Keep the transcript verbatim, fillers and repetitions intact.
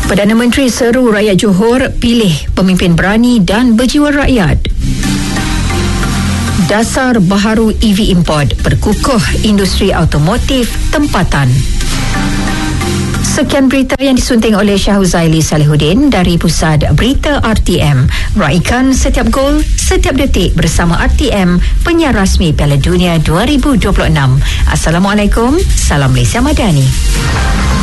Perdana Menteri seru rakyat Johor pilih pemimpin berani dan berjiwa rakyat. Dasar baharu E V import berkukuh industri automotif tempatan. Sekian berita yang disunting oleh Syahuzaili Salihuddin dari Pusat Berita R T M. Raikan setiap gol, setiap detik bersama R T M, penyiar rasmi Piala Dunia dua ribu dua puluh enam. Assalamualaikum, salam Malaysia Madani.